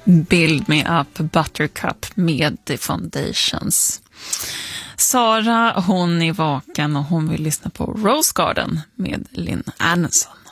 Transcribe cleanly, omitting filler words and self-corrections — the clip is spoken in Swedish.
Build Me Up Buttercup med The Foundations. Sara, hon är vaken och hon vill lyssna på Rose Garden med Lynn Anderson.